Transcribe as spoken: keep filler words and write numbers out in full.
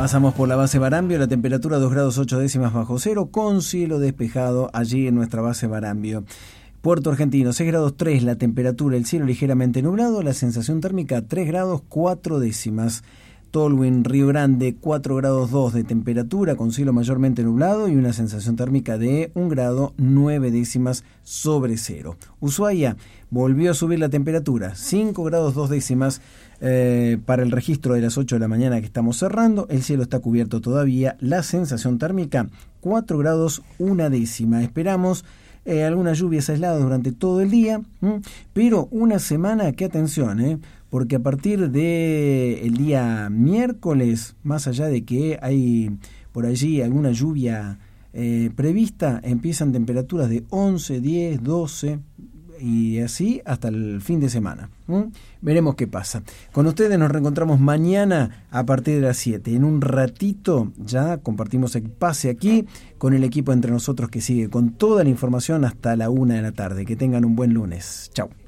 Pasamos por la base Barambio, la temperatura dos grados ocho décimas bajo cero, con cielo despejado allí en nuestra base Barambio. Puerto Argentino, seis grados tres la temperatura, el cielo ligeramente nublado, la sensación térmica tres grados cuatro décimas. Tolwyn, Río Grande, cuatro grados dos de temperatura, con cielo mayormente nublado y una sensación térmica de un grado nueve décimas sobre cero. Ushuaia, volvió a subir la temperatura, cinco grados dos décimas eh, para el registro de las ocho de la mañana que estamos cerrando. El cielo está cubierto todavía, la sensación térmica cuatro grados una décima. Esperamos eh, algunas lluvias aisladas durante todo el día, ¿m? pero una semana que atención, eh, porque a partir de el día miércoles, más allá de que hay por allí alguna lluvia eh, prevista, empiezan temperaturas de once, diez, doce y así hasta el fin de semana. ¿Mm? Veremos qué pasa. Con ustedes nos reencontramos mañana a partir de las siete. En un ratito ya compartimos el pase aquí con el equipo Entre Nosotros que sigue con toda la información hasta la una de la tarde. Que tengan un buen lunes. Chau.